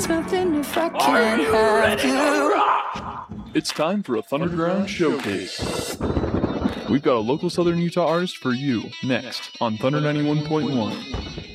means nothing if I can't have you. It's time for a Thunderground Showcase. We've got a local Southern Utah artist for you next on Thunder 91.1.